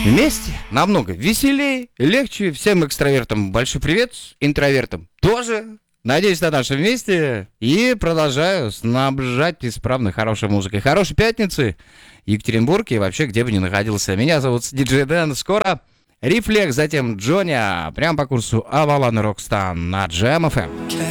Вместе намного веселее, легче. Всем экстравертам большой привет, интровертам тоже. Надеюсь на нашем месте и продолжаю снабжать исправной хорошей музыкой. Хорошей пятницы, Екатеринбург и вообще где бы ни находился. Меня зовут Диджей Дэн. Скоро Рефлекс, затем Джоня, прямо по курсу Авалан Рокстан на Jam FM.